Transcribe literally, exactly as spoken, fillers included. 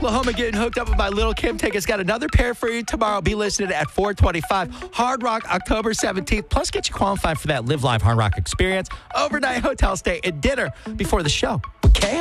Oklahoma getting hooked up with my Little Kim tickets. Got another pair for you tomorrow. Be listed at four twenty-five. Hard Rock, October seventeenth. Plus, get you qualified for that Live Live Hard Rock experience, overnight hotel stay, and dinner before the show with Cam.